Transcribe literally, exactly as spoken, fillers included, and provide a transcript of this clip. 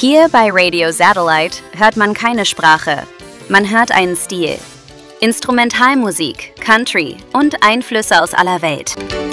Hier bei Radio Satellite hört man keine Sprache, man hört einen Stil. Instrumentalmusik, Country und Einflüsse aus aller Welt.